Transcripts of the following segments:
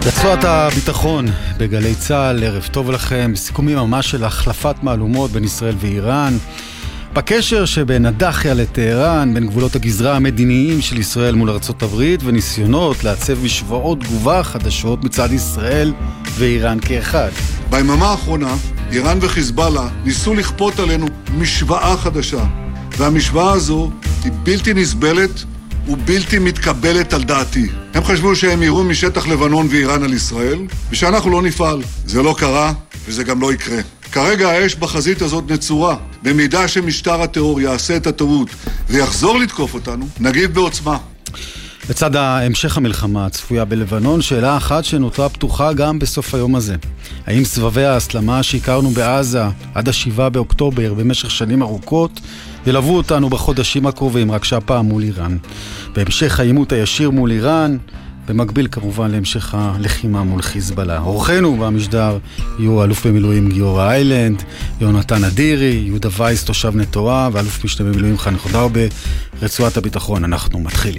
רצועת הביטחון בגלי צהל, ערב טוב לכם, בסיכומים ממש של החלפת מהלומות בין ישראל ואיראן, בקשר שבין הדחיה לטהרן, בין גבולות הגזרה המדיניים של ישראל מול ארצות הברית, וניסיונות לעצב משוואות תגובה חדשות מצד ישראל ואיראן כאחד. ביממה האחרונה, איראן וחיזבאללה ניסו לכפות עלינו משוואה חדשה, והמשוואה הזו היא בלתי נסבלת ובלתי מתקבלת על דעתי. הם חשבו שהם יראו משטח לבנון ואיראן על ישראל, ושאנחנו לא נפעל. זה לא קרה, וזה גם לא יקרה. כרגע האש בחזית הזאת נצורה. במידה שמשטר הטרור יעשה את הטעות ויחזור לתקוף אותנו, נגיב בעוצמה. בצד המשך המלחמה הצפויה בלבנון, שאלה אחת שנותרה פתוחה גם בסוף היום הזה. האם סבבי ההסלמה שהכרנו בעזה עד 7 באוקטובר במשך שנים ארוכות ילוו אותנו בחודשים הקרובים, רק שהפעם מול איראן? בהמשך העימות הישיר מול איראן, במקביל כמובן להמשך הלחימה מול חיזבאללה. אורחנו במשדר יהיו אלוף במילואים גיורא איילנד, יונתן אדירי, יהודה וייס תושב נטועה, ואלוף משנה במילואים חן חודר ברצועת הביטחון. אנחנו מתחילים.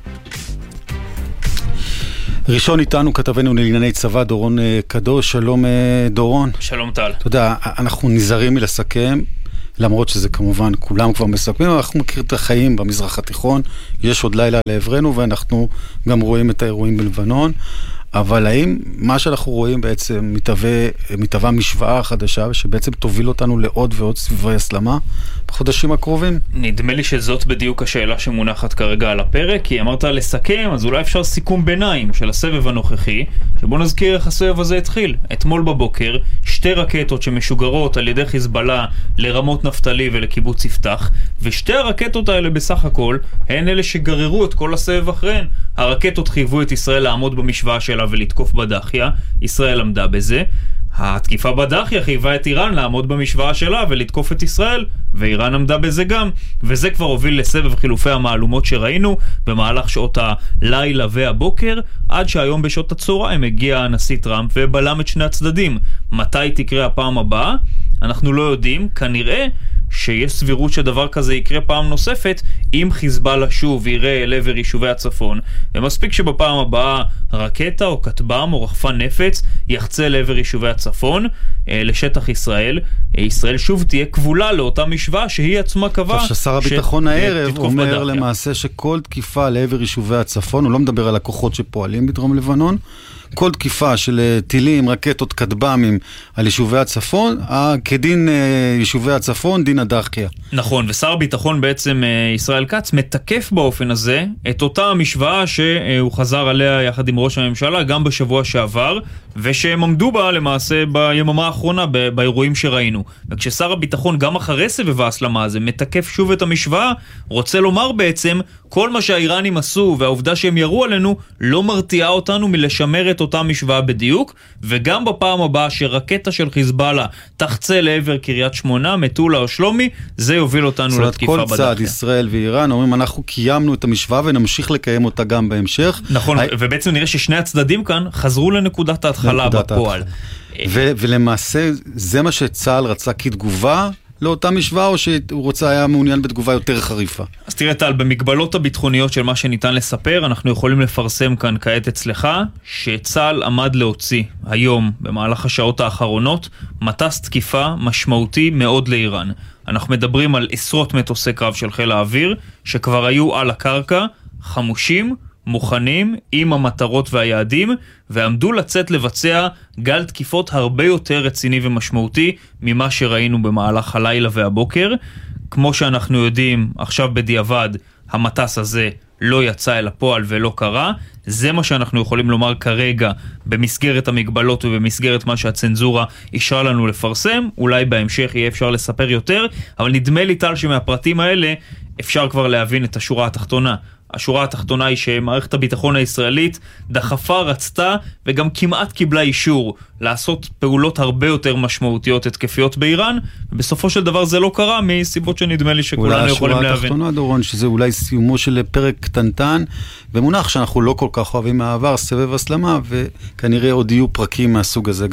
ראשון איתנו כתבנו לענייני צבא דורון קדוש. שלום דורון. שלום טל. תודה, אנחנו נזהרים מלסכם, למרות שזה כמובן כולם כבר מסכמים, אנחנו מכיר את החיים במזרח התיכון, יש עוד לילה לעברנו ואנחנו גם רואים את האירועים בלבנון, אבל האם מה שאנחנו רואים בעצם מתהווה משוואה חדשה שבעצם תוביל אותנו לעוד ועוד סביבי הסלמה בחודשים הקרובים? נדמה לי שזאת בדיוק השאלה שמונחת כרגע על הפרק, כי אמרת לסכם, אז אולי אפשר סיכום ביניים של הסבב הנוכחי, שבוא נזכיר איך הסבב הזה התחיל. אתמול בבוקר, 2 רקטות שמשוגרות על ידי חיזבאללה לרמות נפתלי ולקיבוץ יפתח, ושתי הרקטות האלה בסך הכל הן אלה שגררו את כל הסבב אחריהן. הרקטות חייבו את ישראל לעמוד במשוואה שלה ולתקוף בדחיה, ישראל עמדה בזה. התקיפה בדחיה חייבה את איראן לעמוד במשוואה שלה ולתקוף את ישראל, ואיראן עמדה בזה גם, וזה כבר הוביל לסבב חילופי המהלומות שראינו במהלך שעות הלילה והבוקר, עד שהיום בשעות הצהריים הגיע הנשיא טראמפ ובלם את שני הצדדים. מתי תקרה הפעם הבאה? אנחנו לא יודעים, כנראה שיש סבירות שדבר כזה יקרה פעם נוספת אם חיזבאללה שוב יראה אל עבר יישובי הצפון, ומספיק שבפעם הבאה רקטה או כטב"ם או רחפן נפץ יחצה לעבר יישובי הצפון לשטח ישראל, ישראל שוב תהיה כבולה לאותה משוואה שהיא עצמה קבעה. ששר הביטחון הערב אומר למעשה שכל תקיפה לעבר יישובי הצפון, הוא לא מדבר על הכוחות שפועלים בדרום לבנון, כל תקיפה של טילים, רקטות, כטב"מים על יישובי הצפון, כדין יישובי הצפון, דין הדחיה. נכון, ושר הביטחון בעצם ישראל כץ מתקף באופן הזה את אותה המשוואה שהוא חזר עליה יחד עם ראש הממשלה גם בשבוע שעבר, ושהם עמדו בה למעשה ביממה האחרונה באירועים שראינו. וכששר הביטחון גם אחרי סבב ההסלמה הזה מתקף שוב את המשוואה, רוצה לומר בעצם כל מה שהאיראנים עשו והעובדה שהם ירו עלינו לא מרתיעה אותנו מלשמר את אותה משוואה בדיוק, וגם בפעם הבאה שרקטה של חיזבאללה תחצה לעבר קריית שמונה, מטולה או שלומי, זה יוביל אותנו לתקיפה בדחיה. כל צד, ישראל ואיראן, אומרים אנחנו קיימנו את המשוואה ונמשיך לקיים אותה גם בהמשך. נכון, ובעצם נראה ששני הצדדים כאן חזרו לנקודת ההתחלה בפועל. ולמעשה זה מה שצה"ל רצה כתגובה לאותה משוואה, או שהוא היה מעוניין בתגובה יותר חריפה? אז תראה טל, במגבלות הביטחוניות של מה שניתן לספר, אנחנו יכולים לפרסם כאן כעת אצלך, שצה"ל עמד להוציא היום, במהלך השעות האחרונות, מטס תקיפה משמעותי מאוד לאיראן. אנחנו מדברים על עשרות מטוסי קרב של חיל האוויר, שכבר היו על הקרקע, חמושים, מוכנים עם המטרות והיעדים, ועמדו לצאת לבצע גל תקיפות הרבה יותר רציני ומשמעותי ממה שראינו במהלך הלילה והבוקר. כמו שאנחנו יודעים, עכשיו בדיעבד המטס הזה לא יצא אל הפועל ולא קרה. זה מה שאנחנו יכולים לומר כרגע במסגרת המגבלות ובמסגרת מה שהצנזורה אישרה לנו לפרסם. אולי בהמשך יהיה אפשר לספר יותר, אבל נדמה לי טל שמהפרטים האלה אפשר כבר להבין את השורה התחתונה. השורה התחתונה היא שמערכת הביטחון הישראלית דחפה, רצתה וגם כמעט קיבלה אישור לעשות פעולות הרבה יותר משמעותיות התקפיות באיראן, ובסופו של דבר זה לא קרה מסיבות שנדמה לי שכולנו יכולים להבין. אולי השורה התחתונה, דורון, שזה אולי סיומו של פרק קטנטן, במונח שאנחנו לא כל כך אוהבים מהעבר, סבב הסלמה, וכנראה עוד יהיו פרקים מהסוג הזה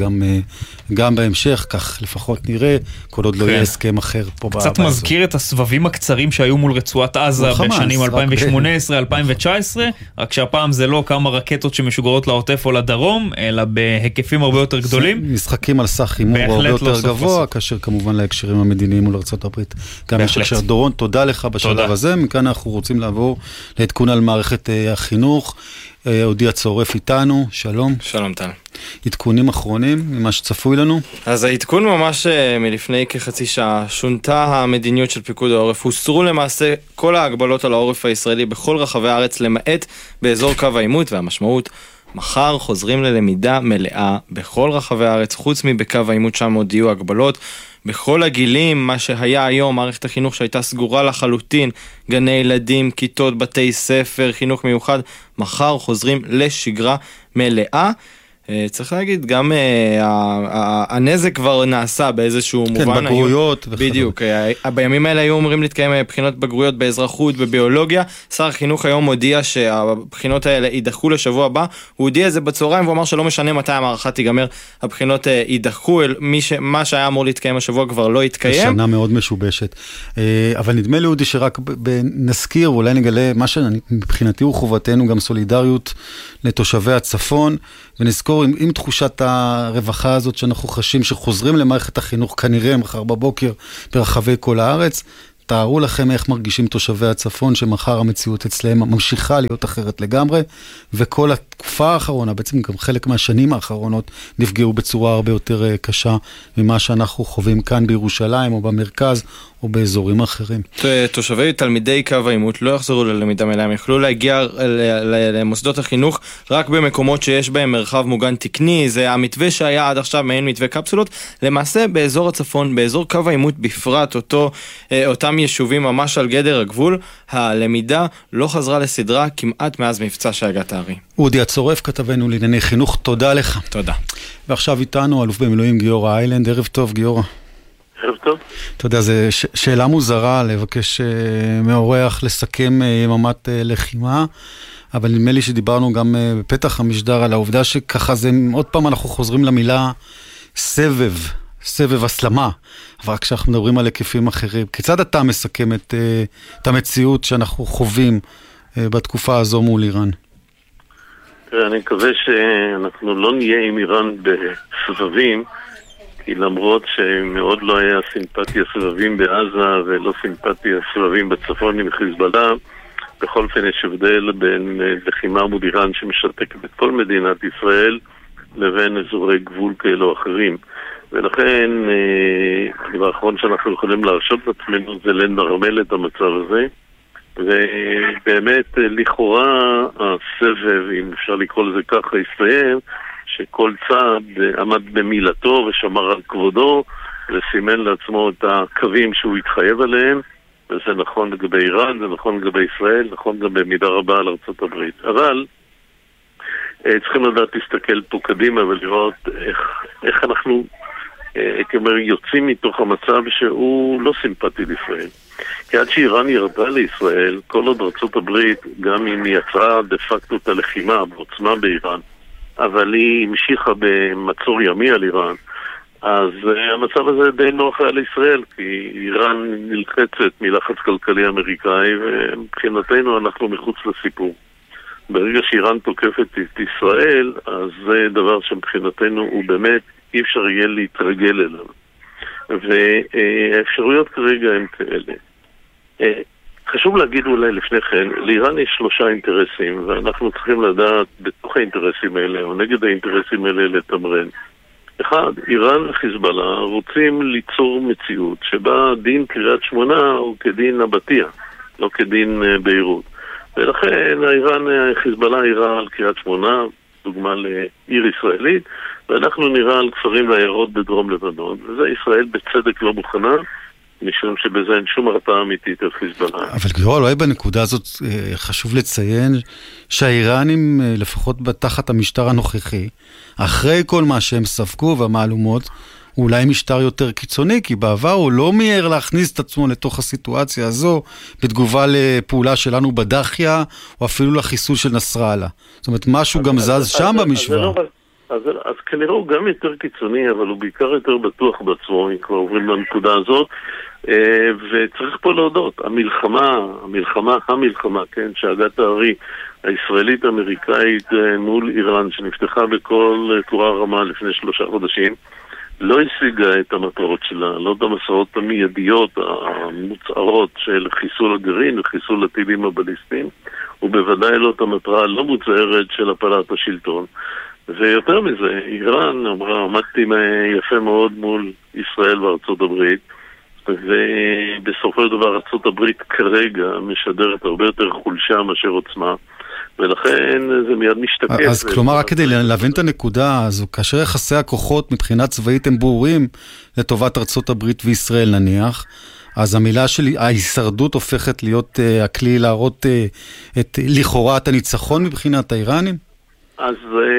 גם בהמשך, כך לפחות נראה, כל עוד לא יהיה הסכם אחר פה. קצת מזכיר את הסבבים הקצרים שהיו מול רצועת עזה בשנים 2018 2019, רק שהפעם זה לא כמה רקטות שמשוגרות לעוטף או לדרום, אלא בהיקפים הרבה יותר גדולים. משחקים על סך הימור הרבה יותר גבוה, כאשר כמובן להקשרים המדיניים מול ארצות הברית. גם יש הקשר. דורון, תודה לך בשלב הזה. מכאן אנחנו רוצים לעבור לעדכון על מערכת החינוך. אודי הצורף איתנו, שלום. שלום טל. עדכונים אחרונים ממה שצפוי לנו? אז העדכון ממש מלפני כחצי שעה, שונתה המדיניות של פיקוד העורף, הוסרו למעשה כל ההגבלות על העורף הישראלי בכל רחבי הארץ, למעט באזור קו העימות, והמשמעות, מחר חוזרים ללמידה מלאה בכל רחבי הארץ, חוץ מבקו העימות שם עוד יהיו הגבלות. בכל הגילים, מה שהיה היום, מערכת החינוך שהייתה סגורה לחלוטין, גני ילדים, כיתות, בתי ספר, חינוך מיוחד, מחר חוזרים לשגרה מלאה. צריך להגיד, גם הנזק כבר נעשה באיזשהו מובן. כן, בגרויות. בדיוק. בימים האלה היו אומרים להתקיים בחינות בגרויות באזרחות, בביולוגיה. שר החינוך היום הודיע שהבחינות האלה יידחו לשבוע הבא. הוא הודיע זה בצהריים, והוא אמר שלא משנה מתי המערכה תיגמר, הבחינות יידחו. מה שהיה אמור להתקיים השבוע כבר לא יתקיים. שנה מאוד משובשת. אבל נדמה לי, אודי, שרק נזכיר, ואולי נגלה, מה שמבחינתי הוא חובתנו, גם סולידריות לתושבי הצפון, ונזכור עם תחושת הרווחה הזאת שאנחנו חשים שחוזרים למערכת החינוך כנראה מחר בבוקר ברחבי כל הארץ. תארו לכם איך מרגישים תושבי הצפון שמחר המציאות אצלהם ממשיכה להיות אחרת לגמרי, וכל התקופה האחרונה, בעצם גם חלק מהשנים האחרונות, נפגעו בצורה הרבה יותר קשה ממה שאנחנו חווים כאן בירושלים או במרכז או באזורים אחרים. תושבי תלמידי קו העימות לא יחזרו ללמידה מלאה, הם יכלו להגיע למוסדות החינוך רק במקומות שיש בהם מרחב מוגן תקני. זה המתווה שהיה עד עכשיו, מעין מתווה קפסולות. למעשה באזור הצפון, באזור קו העימות בפרט, אותם יישובים ממש על גדר הגבול, הלמידה לא חזרה לסדרה כמעט מאז מבצע שהגעת הארי. אודי הצורף, כתבנו לענייני חינוך, תודה לך. תודה. ועכשיו איתנו אלוף במילואים גיורא איילנד. ערב טוב גיורא. ערב טוב. אתה יודע, זו שאלה מוזרה לבקש מאורח לסכם יממת לחימה, אבל נדמה לי שדיברנו גם בפתח המשדר על העובדה שככה זה, עוד פעם אנחנו חוזרים למילה סבב הסלמה, אבל כשאנחנו מדברים על היקפים אחרים, כיצד אתה מסכם את המציאות שאנחנו חווים בתקופה הזו מול איראן? אני מקווה שאנחנו לא נהיה עם איראן בסבבים, כי למרות שמאוד לא היה סימפתיה סבבים בעזה ולא סימפתיה סבבים בצפון עם חיזבאללה, בכל אופן יש הבדל בין לחימה מול איראן שמשתקת את כל מדינת ישראל לבין אזורי גבול כאלו אחרים. ולכן הדבר האחרון שאנחנו יכולים להרשות לעצמנו זה לנרמל את המצב הזה, ובאמת לכאורה הסבב, אם אפשר לקרוא לזה ככה, הסתיים, שכל צד עמד במילתו ושמר על כבודו וסימן לעצמו את הקווים שהוא התחייב עליהם, וזה נכון לגבי איראן, זה נכון לגבי ישראל, נכון גם במידה רבה על ארצות הברית. אבל צריכים לדעת להסתכל פה קדימה ולראות איך אנחנו כלומר יוצאים מתוך המצב שהוא לא סימפטי לישראל. כי עד שאיראן ירדה לישראל, כל עוד ארצות הברית, גם אם היא יצרה דה פקטו את הלחימה בעוצמה באיראן, אבל היא המשיכה במצור ימי על איראן, אז המצב הזה די נוח היה לישראל, כי איראן נלחצת מלחץ כלכלי אמריקאי, ומבחינתנו אנחנו מחוץ לסיפור. ברגע שאיראן תוקפת את ישראל, אז זה דבר שמבחינתנו הוא באמת אי אפשר יהיה להתרגל אליו. והאפשרויות כרגע הן כאלה. חשוב להגיד אולי לפני כן, לאיראן יש 3 אינטרסים, ואנחנו צריכים לדעת בתוך האינטרסים האלה, או נגד האינטרסים האלה לתמרן. אחד, איראן וחיזבאללה רוצים ליצור מציאות שבה דין קריית שמונה הוא כדין נבטיה, לא כדין ביירות. ולכן חיזבאללה ירה על קריית שמונה, דוגמה לעיר ישראלית, ואנחנו נראה על כפרים ועיירות בדרום לבנון, וזה ישראל בצדק לא מוכנה, משום שבזה אין שום הרתעה אמיתית על חיזבאללה. אבל גיורא, אולי בנקודה הזאת חשוב לציין שהאיראנים, לפחות תחת המשטר הנוכחי, אחרי כל מה שהם ספגו והמעלומות, הוא אולי משטר יותר קיצוני, כי בעבר הוא לא מיהר להכניס את עצמו לתוך הסיטואציה הזו, בתגובה לפעולה שלנו בדחיה, או אפילו לחיסול של נסראללה. זאת אומרת, משהו גם זז שם במשוואה. אז כנראה הוא גם יותר קיצוני, אבל הוא בעיקר יותר בטוח בעצמו, אם כבר עוברים לנקודה הזאת. וצריך פה להודות, המלחמה, כן, שהגת הארי הישראלית-אמריקאית מול איראן, שנפתחה בכל תורה רמה לפני 3 חודשים, לא השיגה את המטרות שלה, לא את המסעות המיידיות המוצערות של חיסול הגרעין וחיסול הטילים הבליסטיים, ובוודאי לא את המטרה הלא מוצערת של הפלת השלטון. ויותר מזה, איראן אמרה, עמדתי יפה מאוד מול ישראל וארצות הברית, ובסופו של דבר ארצות הברית כרגע משדרת הרבה יותר חולשה מאשר עוצמה, ולכן זה מיד משתקף. אז כלומר, רק כדי להבין את הנקודה הזו, כאשר יחסי הכוחות מבחינה צבאית הם ברורים לטובת ארצות הברית וישראל נניח, אז המילה שלי, ההישרדות הופכת להיות הכלי להראות לכאורה את הניצחון מבחינת האיראנים? אז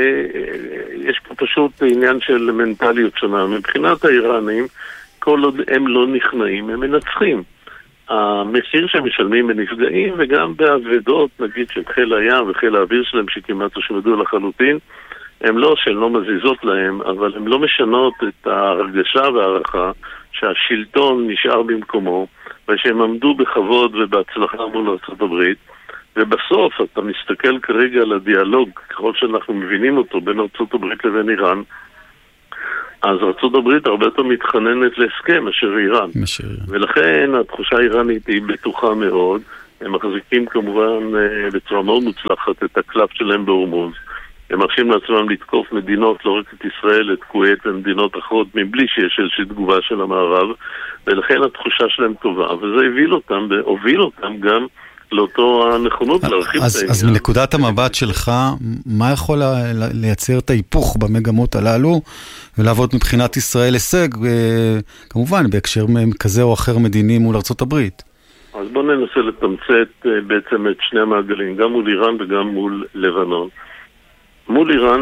יש פה פשוט עניין של מנטליות שונה. מבחינת האיראנים, כל עוד הם לא נכנעים, הם מנצחים. המחיר שהם משלמים בנפגעים, וגם בעבדות, נגיד של חיל הים וחיל האוויר שלהם שכמעט הושמדו לחלוטין, הם לא מזיזות להם, אבל הם לא משנות את ההרגשה והערכה שהשלטון נשאר במקומו, ושהם עמדו בכבוד ובהצלחה מול ארצות הברית. ובסוף אתה מסתכל כרגע על הדיאלוג, ככל שאנחנו מבינים אותו בין ארצות הברית לבין איראן, אז ארצות הברית הרבה יותר מתחננת להסכם מאשר איראן. ולכן התחושה האיראנית היא בטוחה מאוד. הם מחזיקים כמובן בצורה מאוד מוצלחת את הקלף שלהם בהורמוז. הם מרשים לעצמם לתקוף מדינות, לא רק את ישראל, את כווית ומדינות אחרות, מבלי שיש איזושהי תגובה של המערב, ולכן התחושה שלהם טובה, וזה הוביל אותם גם לאותו הנכונות להרחיב את העניין. אז מנקודת המבט שלך, מה יכול לייצר את ההיפוך במגמות הללו, ולעבוד מבחינת ישראל הישג, כמובן, בהקשר כזה או אחר מדיני מול ארצות הברית? אז בואו ננסה לתמצת בעצם את שני המעגלים, גם מול איראן וגם מול לבנון. מול איראן,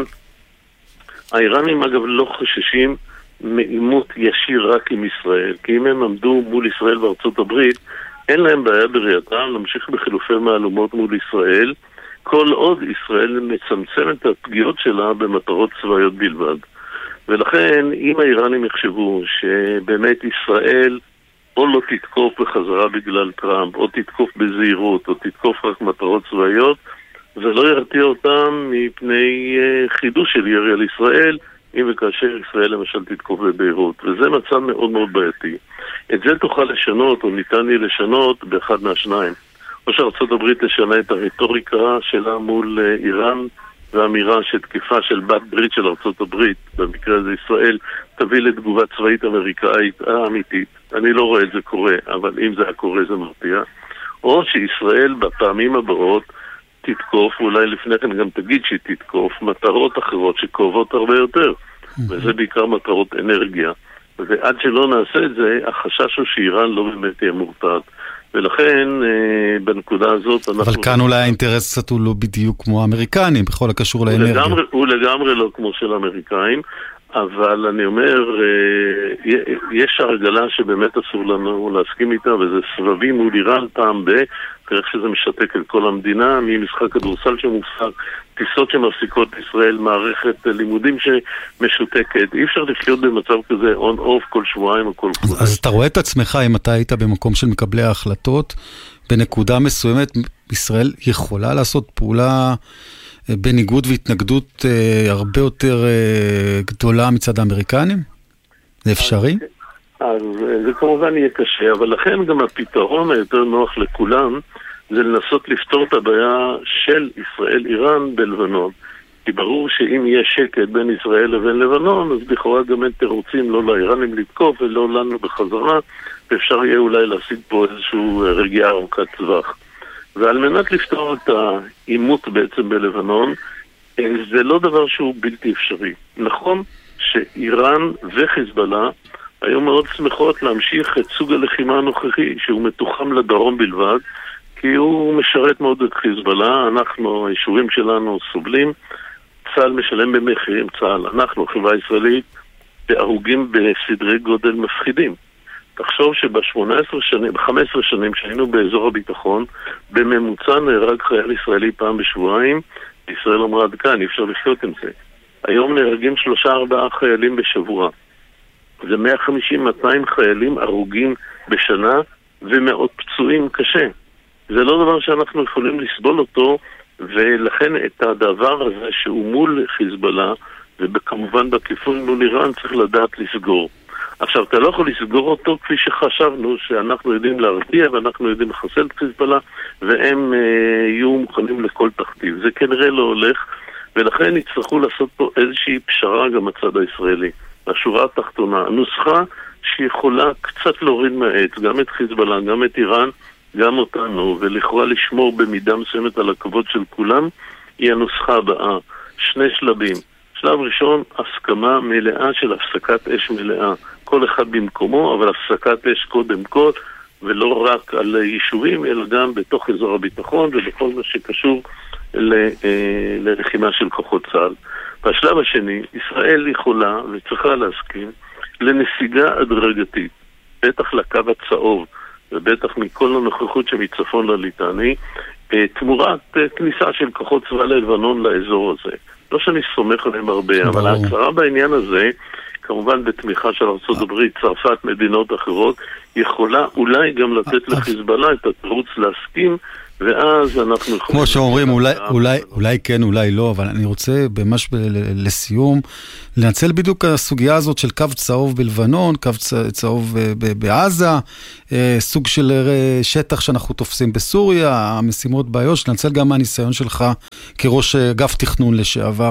האיראנים אגב לא חוששים מעימות ישיר רק עם ישראל, כי אם הם עמדו מול ישראל וארצות הברית, אין להם בעיה בראייתם להמשיך בחילופי מהלומות מול ישראל, כל עוד ישראל מצמצמת את הפגיעות שלה במטרות צבאיות בלבד. ולכן, אם האיראנים יחשבו שבאמת ישראל או לא תתקוף בחזרה בגלל טראמפ, או תתקוף בזהירות, או תתקוף רק מטרות צבאיות, זה לא ירתיע אותם מפני חידוש של ירי על ישראל, אם וכאשר ישראל למשל תתקוף בביירות. וזה מצב מאוד מאוד בעייתי. את זה תוכל לשנות, או ניתן לי לשנות, באחד מהשניים. או שארצות הברית תשנה את הרטוריקה שלה מול איראן, והאמירה שתקיפה של בת ברית של ארצות הברית, במקרה הזה ישראל, תביא לתגובה צבאית אמריקאית האמיתית. אני לא רואה את זה קורה, אבל אם זה הקורה זה מרתיע. או שישראל בפעמים הבאות תתקוף, אולי לפני כן גם תגיד שהיא תתקוף, מטרות אחרות שכואבות הרבה יותר. וזה בעיקר מטרות אנרגיה. ועד שלא נעשה את זה, החשש הוא שאיראן לא באמת תהיה מורתעת. ולכן, בנקודה הזאת אנחנו... אבל כאן אולי האינטרס קצת הוא לא בדיוק כמו האמריקנים, בכל הקשור לאנרגיה. הוא לגמרי לא כמו של האמריקאים, אבל אני אומר, יש הרגלה שבאמת אסור לנו להסכים איתה, וזה סבבים מול איראן פעם איך שזה משתק את כל המדינה, ממשחק כדורסל שמופסק, טיסות שמפסיקות ישראל, מערכת לימודים שמשותקת. אי אפשר לחיות במצב כזה on-off כל שבועיים או כל חודש. אז אתה רואה את עצמך, אם אתה היית במקום של מקבלי ההחלטות, בנקודה מסוימת, ישראל יכולה לעשות פעולה בניגוד והתנגדות הרבה יותר גדולה מצד האמריקנים? זה אפשרי? אז זה כמובן יהיה קשה, אבל לכן גם הפתרון היותר נוח לכולם זה לנסות לפתור את הבעיה של ישראל-איראן בלבנון. כי ברור שאם יהיה שקט בין ישראל לבין לבנון, אז לכאורה גם אין תירוצים לא לאיראנים לתקוף ולא לנו בחזרה, ואפשר יהיה אולי להשיג פה איזשהו רגיעה ארוכת טווח. ועל מנת לפתור את העימות בעצם בלבנון, זה לא דבר שהוא בלתי אפשרי. נכון שאיראן וחיזבאללה היו מאוד שמחות להמשיך את סוג הלחימה הנוכחי, שהוא מתוחם לדרום בלבד, כי הוא משרת מאוד את חיזבאללה, אנחנו, היישובים שלנו סובלים, צה"ל משלם במחירים, אנחנו, חברה ישראלית, בהרוגים בסדרי גודל מפחידים. תחשוב שב-15 שנים שהיינו באזור הביטחון, בממוצע נהרג חייל ישראלי פעם בשבועיים, ישראל אמרה עד כאן, אי אפשר לחיות עם זה. היום נהרגים 3-4 חיילים בשבוע. זה 150-200 חיילים הרוגים בשנה ומאות פצועים קשה. זה לא דבר שאנחנו יכולים לסבול אותו, ולכן את הדבר הזה שהוא מול חיזבאללה, וכמובן בכיוון מול איראן, צריך לדעת לסגור. עכשיו, אתה לא יכול לסגור אותו כפי שחשבנו, שאנחנו יודעים להרתיע ואנחנו יודעים לחסל את חיזבאללה, והם יהיו מוכנים לכל תכתיב. זה כנראה לא הולך, ולכן יצטרכו לעשות פה איזושהי פשרה גם הצד הישראלי. השורה התחתונה, הנוסחה שיכולה קצת להוריד מהעץ, גם את חיזבאללה, גם את איראן, גם אותנו, ולכאורה לשמור במידה מסוימת על הכבוד של כולם, היא הנוסחה הבאה. 2 שלבים. שלב ראשון, הסכמה מלאה של הפסקת אש מלאה. כל אחד במקומו, אבל הפסקת אש קודם כל, ולא רק על יישובים, אלא גם בתוך אזור הביטחון, ובכל מה שקשור ללחימה של כוחות צה"ל. והשלב השני, ישראל יכולה וצריכה להסכים לנסיגה הדרגתית, בטח לקו הצהוב, ובטח מכל הנוכחות שמצפון לליטני, תמורת כניסה של כוחות צבא ללבנון לאזור הזה. לא שאני סומך עליהם הרבה, אבל ההצהרה בעניין הזה, כמובן בתמיכה של ארצות הברית, צרפת, מדינות אחרות, יכולה אולי גם לתת לחיזבאללה את התירוץ להסכים, ואז אנחנו... כמו שאומרים, אולי כן, אולי לא, אבל אני רוצה ממש לסיום, לנצל בדיוק הסוגיה הזאת של קו צהוב בלבנון, קו צהוב בעזה, סוג של שטח שאנחנו תופסים בסוריה, המשימות באיו"ש, לנצל גם מהניסיון שלך כראש אגף תכנון לשעבר.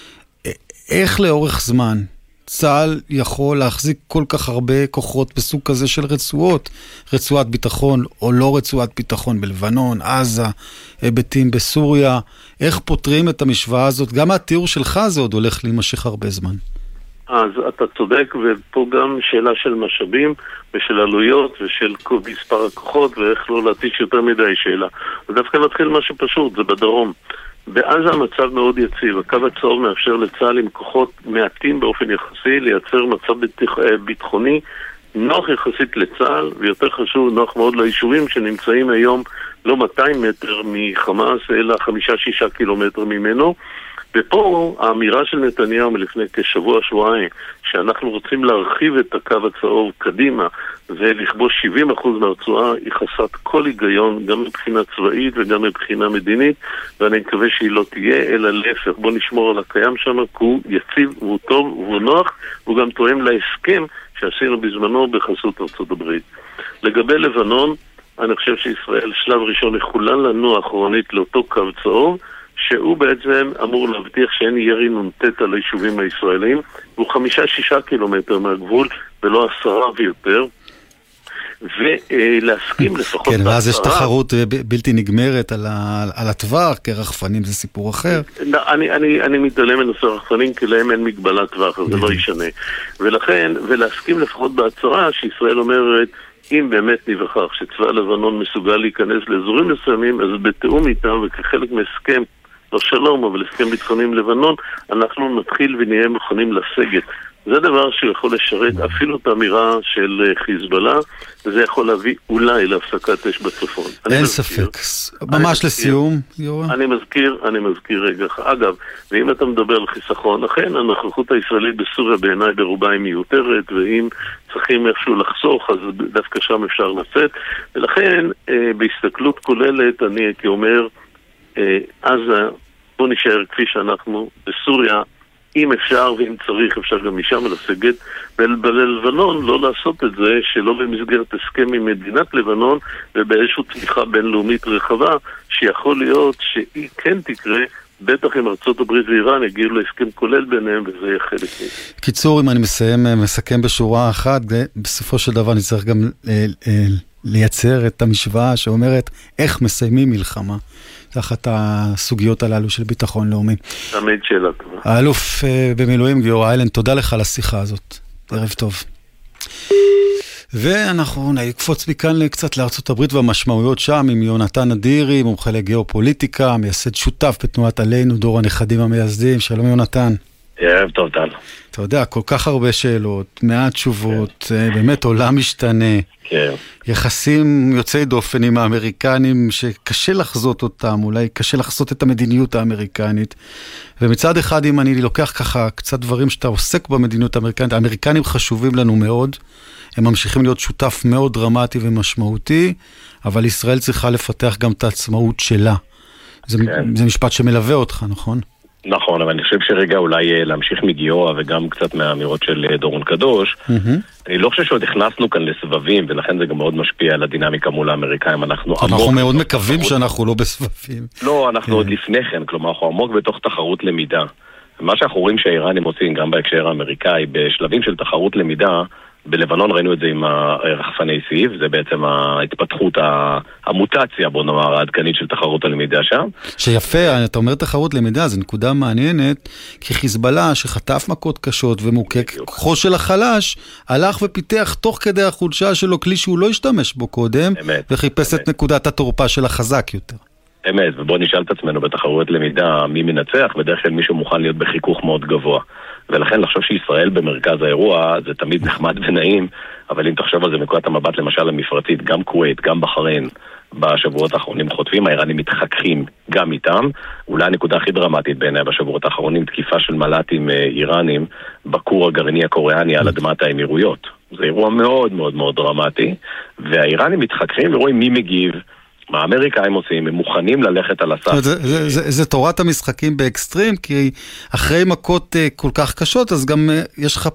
איך לאורך זמן צה"ל יכול להחזיק כל כך הרבה כוחות בסוג כזה של רצועות, רצועת ביטחון או לא רצועת ביטחון בלבנון, עזה, היבטים בסוריה, איך פותרים את המשוואה הזאת? גם התיאור שלך זה עוד הולך להימשך הרבה זמן. אז אתה צודק, ופה גם שאלה של משאבים ושל עלויות ושל מספר הכוחות, ואיך לא להתיש יותר מדי שאלה. ודווקא נתחיל משהו פשוט, זה בדרום. בעזה המצב מאוד יציב, הקו הצהוב מאפשר לצה"ל עם כוחות מעטים באופן יחסי לייצר מצב ביטחוני נוח יחסית לצה"ל, ויותר חשוב נוח מאוד ליישובים שנמצאים היום לא 200 מטר מחמאס אלא 5-6 קילומטר ממנו. ופה האמירה של נתניהו מלפני כשבוע-שבועיים שאנחנו רוצים להרחיב את הקו הצהוב קדימה ולכבוש 70% מהרצועה היא חסרת כל היגיון גם מבחינה צבאית וגם מבחינה מדינית, ואני מקווה שהיא לא תהיה אלא להפך. בוא נשמור על הקיים שם כי הוא יציב והוא טוב והוא נוח והוא גם תואם להסכם שעשינו בזמנו בחסות ארצות הברית. לגבי לבנון, אני חושב שישראל שלב ראשון יכולה לנוע אחרונית לאותו קו צהוב שהוא בעצם אמור להבטיח שאין ירי נונטט על היישובים הישראלים, והוא 5-6 קילומטר מהגבול ולא 10 ויותר, ולהסכים לפחות... כן, ואז יש תחרות בלתי נגמרת על הטווח, כי רחפנים זה סיפור אחר. אני מתעלם מנושא רחפנים, כי להם אין מגבלת טווח, אז זה לא ישנה. ולכן, ולהסכים לפחות בהצהרה שישראל אומרת, אם באמת נבחר שצבא לבנון מסוגל להיכנס לאזורים מסוימים, אז בתאום איתם וכחלק מהסכם, לא שלום, אבל הסכם ביטחוני עם לבנון, אנחנו נתחיל ונהיה מוכנים לסגת. זה דבר שיכול לשרת אפילו את האמירה של חיזבאללה, וזה יכול להביא אולי להפסקת אש בצפון. אין ספק. ממש לסיום, יורם. אני מזכיר רגע. אגב, ואם אתה מדבר על חיסכון, אכן הנוכחות הישראלית בסוריה בעיניי ברובה היא מיותרת, ואם צריכים איכשהו לחסוך, אז דווקא שם אפשר לצאת. ולכן, בהסתכלות כוללת, אני הייתי אומר, עזה, בוא נשאר כפי שאנחנו בסוריה, אם אפשר ואם צריך אפשר גם משם לסגת, ובלבנון לא לעשות את זה שלא במסגרת הסכם עם מדינת לבנון ובאיזושהי תמיכה בינלאומית רחבה שיכול להיות שהיא כן תקרה, בטח אם ארצות הברית ואיראן יגיעו להסכם כולל ביניהם וזה יהיה חלק מזה. קיצור, אם אני מסכם בשורה אחת, בסופו של דבר נצטרך גם לייצר את המשוואה שאומרת איך מסיימים מלחמה תחת הסוגיות הללו של ביטחון לאומי. תמיד שאלה טובה. האלוף במילואים גיורא איילנד, תודה לך על השיחה הזאת. ערב טוב. ואנחנו נקפוץ מכאן קצת לארצות הברית והמשמעויות שם עם יונתן אדירי, מומחה לגיאופוליטיקה, מייסד שותף בתנועת עלינו, דור הנכדים המייסדים. שלום יונתן. ערב טוב, טל. אתה יודע, כל כך הרבה שאלות, מעט תשובות, באמת עולם משתנה. כן. יחסים יוצאי דופן עם האמריקנים שקשה לחזות אותם, אולי קשה לחזות את המדיניות האמריקנית. ומצד אחד, אם אני לוקח ככה קצת דברים שאתה עוסק במדיניות האמריקנית, האמריקנים חשובים לנו מאוד, הם ממשיכים להיות שותף מאוד דרמטי ומשמעותי, אבל ישראל צריכה לפתח גם את העצמאות שלה. זה משפט שמלווה אותך, נכון? נכון, אבל אני חושב שרגע אולי להמשיך מגיאורה וגם קצת מהאמירות של דורון קדוש. אני לא חושב שעוד הכנסנו כאן לסבבים, ולכן זה גם מאוד משפיע על הדינמיקה מול האמריקאים. אנחנו מאוד מקווים שאנחנו לא בסבבים. לא, אנחנו עוד לפני כן, כלומר, אנחנו עמוק בתוך תחרות למידה. מה שאנחנו רואים שהאיראנים עושים, גם בהקשר האמריקאי, בשלבים של תחרות למידה, בלבנון ראינו את זה עם רחפני סיב, זה בעצם ההתפתחות, המוטציה, בוא נאמר, העדכנית של תחרות הלמידה שם. שיפה, אתה אומר תחרות למידה, זו נקודה מעניינת, כי חיזבאללה שחטף מכות קשות ומוקק, כוחו של החלש, הלך ופיתח תוך כדי החולשה שלו כלי שהוא לא השתמש בו קודם, וחיפש את נקודת התורפה של החזק יותר. אמת, ובוא נשאל את עצמנו בתחרות למידה מי מנצח, בדרך כלל מישהו מוכן להיות בחיכוך מאוד גבוה. ולכן לחשוב שישראל במרכז האירוע זה תמיד נחמד ונעים, אבל אם תחשוב על זה מנקודת המבט למשל המפרצית, גם כווית, גם בחריין, בשבועות האחרונים חוטפים, האיראנים מתחככים גם איתם. אולי הנקודה הכי דרמטית בעיניי בשבועות האחרונים, תקיפה של מל"טים איראנים בכור הגרעיני הקוריאני על אדמת האמירויות. זה אירוע מאוד מאוד מאוד דרמטי, והאיראנים מתחככים ורואים מי מגיב, מה האמריקאים עושים, הם מוכנים ללכת על הסף. זה תורת המשחקים באקסטרים, כי אחרי מכות כל כך קשות, אז גם יש לך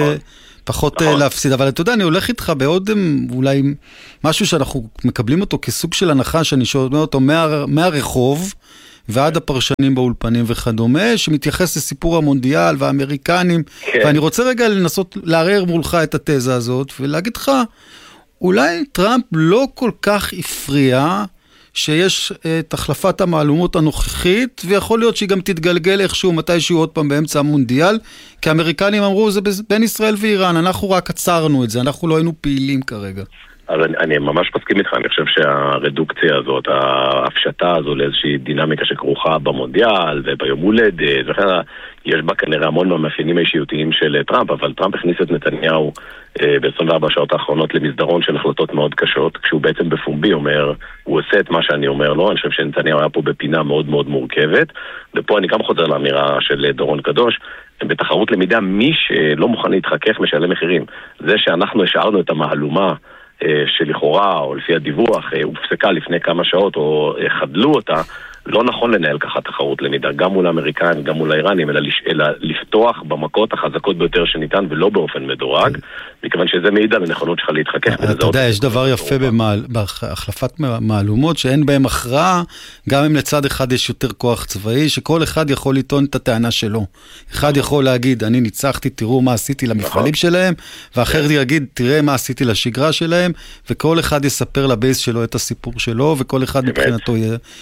פחות להפסיד. אבל אתה יודע, אני הולך איתך בעוד אולי משהו שאנחנו מקבלים אותו כסוג של הנחה, שאני שומע אותו מהרחוב, ועד הפרשנים באולפנים וכדומה, שמתייחס לסיפור המונדיאל והאמריקנים, ואני רוצה רגע לנסות לערער מולך את התזה הזאת, ולהגיד לך, אולי טראמפ לא כל כך הפריע שיש את החלפת המעלומות הנוכחית, ויכול להיות שהיא גם תתגלגל איכשהו מתישהו עוד פעם באמצע המונדיאל, כי האמריקנים אמרו, זה בין ישראל ואיראן, אנחנו רק עצרנו את זה, אנחנו לא היינו פעילים כרגע. אז אני ממש מסכים איתך, אני חושב שהרדוקציה הזאת, ההפשטה הזו לאיזושהי דינמיקה שכרוכה במונדיאל וביום הולדת, וכן יש בה כנראה המון מהמאפיינים האישיותיים של טראמפ, אבל טראמפ הכניס את נתניהו ב-24 השעות האחרונות למסדרון של החלטות מאוד קשות, כשהוא בעצם בפומבי אומר, הוא עושה את מה שאני אומר לו, אני חושב שנתניהו היה פה בפינה מאוד מאוד מורכבת, ופה אני גם חוזר לאמירה של דורון קדוש, בתחרות למידה מי שלא מוכן להתחכך משלם מחירים. זה שאנחנו השארנו את המהלומה שלכאורה, או לפי הדיווח, הופסקה לפני כמה שעות, או חדלו אותה, לא נכון לנהל ככה תחרות למידה, גם מול האמריקאים, גם מול האיראנים, אלא לפתוח במכות החזקות ביותר שניתן, ולא באופן מדורג, מכיוון שזה מעיד על הנכונות שלך להתחכך. אתה יודע, יש דבר יפה בהחלפת מהלומות, שאין בהם הכרעה, גם אם לצד אחד יש יותר כוח צבאי, שכל אחד יכול לטעון את הטענה שלו. אחד יכול להגיד, אני ניצחתי, תראו מה עשיתי למפעלים שלהם, ואחר יגיד, תראה מה עשיתי לשגרה שלהם, וכל אחד יספר לבייס שלו את הסיפור שלו, וכל אחד מבחינתו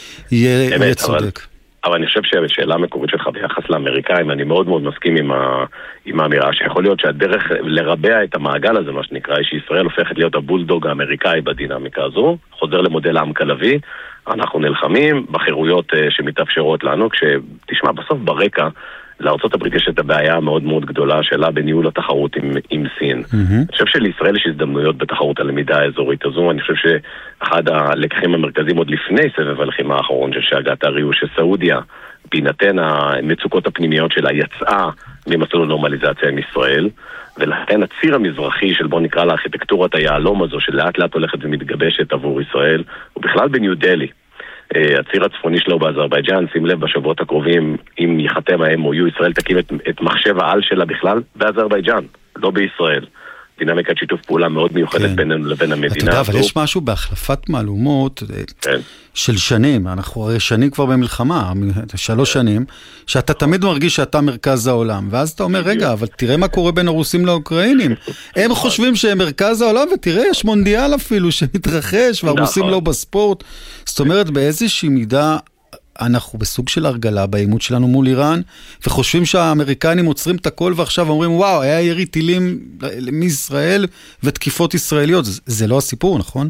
יהיה צודק. אבל אני חושב שהשאלה המקורית שלך ביחס לאמריקאים, אני מאוד מאוד מסכים עם האמירה שיכול להיות שהדרך לרבע את המעגל הזה, מה שנקרא, שישראל הופכת להיות הבולדוג האמריקאי בדינמיקה הזו, חוזר למודל העם כלבי, אנחנו נלחמים בחירויות שמתאפשרות לנו, כשתשמע בסוף ברקע, לארצות הברית יש את הבעיה המאוד מאוד גדולה שלה בניהול התחרות עם סין. אני חושב שלישראל יש הזדמנויות בתחרות הלמידה האזורית הזו. אני חושב שאחד הלקחים המרכזיים עוד לפני סבב הלחימה האחרון של שאגת הארי הוא שסעודיה, בהינתן המצוקות הפנימיות שלה, יצאה ממסלול הנורמליזציה עם ישראל, ולכן הציר המזרחי של בוא נקרא לארכיטקטורת היעלום הזו שלאט לאט הולכת ומתגבשת עבור ישראל, הוא בכלל בניו דלי. הציר הצפוני שלו באזרבייג'אן, שים לב בשבועות הקרובים, אם יחתם ה-MOU, ישראל תקים את מחשב העל שלה בכלל באזרבייג'אן, לא בישראל. דינמיקת שיתוף פעולה מאוד מיוחדת בינינו לבין המדינה. אתה יודע, אבל יש משהו בהחלפת מהלומות של שנים, אנחנו הרי שנים כבר במלחמה, 3 שנים, שאתה תמיד מרגיש שאתה מרכז העולם, ואז אתה אומר, רגע, אבל תראה מה קורה בין הרוסים לאוקראינים. הם חושבים שהם מרכז העולם, ותראה, יש מונדיאל אפילו שמתרחש, והרוסים לא בספורט. זאת אומרת, באיזושהי מידה אנחנו בסוג של הרגלה בעימות שלנו מול איראן, וחושבים שהאמריקנים עוצרים את הכל, ועכשיו אומרים, וואו, היה ירי טילים מישראל ותקיפות ישראליות. זה לא הסיפור, נכון?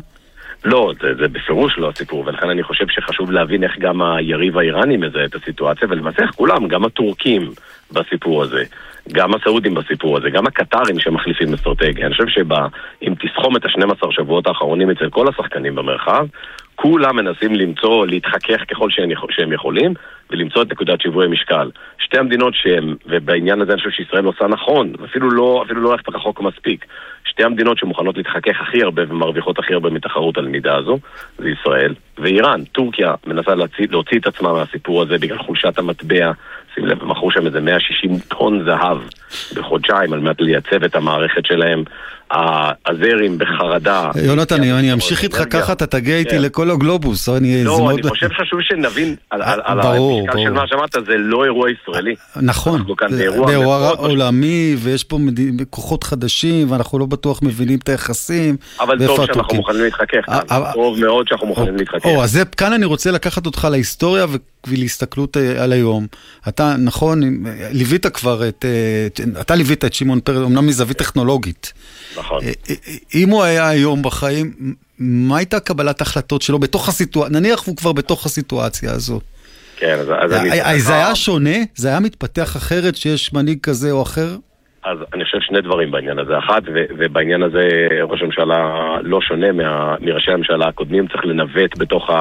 לא, זה בפירוש לא הסיפור, ולכן אני חושב שחשוב להבין איך גם היריב האיראני מזהה את הסיטואציה, ולמעשה איך כולם, גם הטורקים בסיפור הזה, גם הסעודים בסיפור הזה, גם הקטרים שמחליפים אסטרטגיה. אני חושב שאם תסכום את ה-12 שבועות האחרונים אצל כל השחקנים במרחב, כולם מנסים להתחכך ככל שהם יכולים, ולמצוא את נקודת שיווי משקל. שתי המדינות שהם, ובעניין הזה אני חושב שישראל עושה נכון, אפילו לא הולכת רחוק מספיק, שתי המדינות שמוכנות להתחכך הכי הרבה ומרוויחות הכי הרבה מתחרות על מידה הזו, זה ישראל ואיראן. טורקיה מנסה להוציא את עצמה מהסיפור הזה בגלל חולשת המטבע. שים לב, הם מכרו שם איזה 160 טון זהב בחודשיים על מנת לייצב את המערכת שלהם. הזרים בחרדה. יונתן, אני אמשיך איתך ככה, אתה תגיע איתי לכל הגלובוס. לא, אני חושב חשוב שנבין על המשקל של מה שאמרת, זה לא אירוע ישראלי. נכון, באירוע עולמי, ויש פה כוחות חדשים, ואנחנו לא בטוח מבינים את היחסים. אבל טוב שאנחנו מוכנים להתחכך, טוב מאוד שאנחנו מוכנים להתחכך. אז כאן אני רוצה לקחת אותך להיסטוריה ולהסתכלות על היום. אתה, נכון, ליווית כבר אתה ליווית את שמעון פרס, אמנם מזווית טכנולוגית. נכון. אם הוא היה היום בחיים, מה הייתה קבלת החלטות שלו בתוך הסיטואציה? נניח הוא כבר בתוך הסיטואציה הזו. כן, אז זה היה שונה? זה היה מתפתח אחרת שיש מנהיג כזה או אחר? אז אני חושב שני דברים בעניין הזה. אחת, ובעניין הזה ראש הממשלה לא שונה מראשי הממשלה הקודמים, צריך לנווט בתוך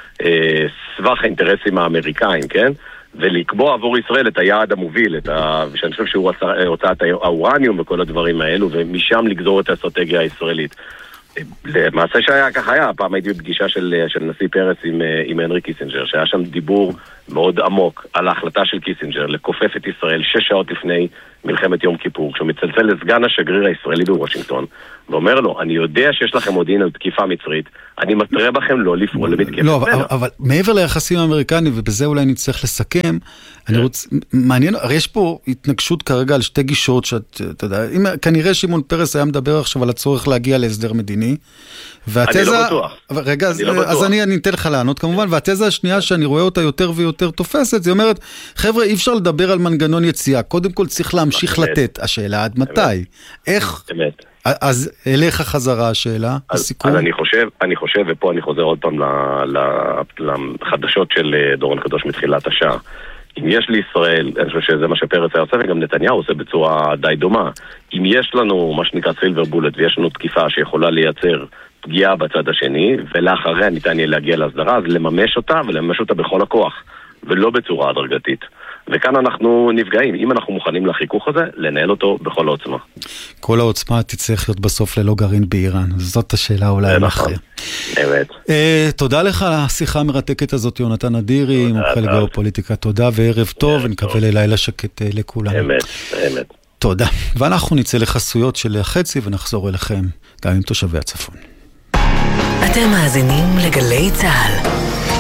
סבך האינטרסים האמריקאים, כן? ולקבוע עבור ישראל את היעד המוביל, שאני חושב שהוא הוצאת האורניום וכל הדברים האלו, ומשם לגזור את האסטרטגיה הישראלית. למעשה שהיה, כך היה, פעם הייתי בפגישה של נשיא פרס עם הנרי קיסינג'ר, שהיה שם דיבור מאוד עמוק על ההחלטה של קיסינג'ר לכופף את ישראל 6 שעות לפני מלחמת יום כיפור, כשהוא מצלצל לסגן השגריר הישראלי בוושינגטון, ואומר לו, אני יודע שיש לכם מודיעין על תקיפה מצרית, אני מטרה בכם לא לפעול למתקפת. לא, אבל מעבר ליחסים האמריקנים, ובזה אולי נצטרך לסכם, מעניין, הרי יש פה התנגשות כרגע על שתי גישות, שאתה יודע, כנראה שמעון פרס היה מדבר עכשיו על הצורך להגיע להסדר מדיני, אני לא בטוח. רגע, אז אני אתן לך לענות כמובן, והתזה השנייה שאני רואה אותה יותר ויותר תופסת, זה אומרת, חבר'ה, אי אפשר לדבר על מנגנון יציאה, קודם כל צריך להמשיך לתת, השאלה עד מתי? איך? אז אליך חזרה השאלה, הסיכום? אז אני חושב, ופה אני חוזר עוד פעם לחדשות של דורון קדוש מתחילת השעה. אם יש לישראל, אני חושב שזה מה שפרס היה עושה, וגם נתניהו עושה בצורה די דומה. אם יש לנו מה שנקרא סילבר בולט, ויש לנו תקיפה שיכולה לייצר פגיעה בצד השני, ולאחריה ניתן יהיה להגיע להסדרה, אז לממש אותה, ולממש אותה בכל הכוח, ולא בצורה הדרגתית. וכאן אנחנו נפגעים. אם אנחנו מוכנים לחיכוך הזה, לנהל אותו בכל העוצמה. כל העוצמה תצטרך להיות בסוף ללא גרעין באיראן. זאת השאלה אולי המכריע. אמת. תודה לך על השיחה המרתקת הזאת, יונתן אדירי, מומחה לגיאופוליטיקה. תודה וערב טוב, ונקווה ללילה שקט לכולם. אמת. תודה. ואנחנו נצא לחסויות של החצי ונחזור אליכם, גם עם תושבי הצפון. אתם מאזינים לגלי צהל.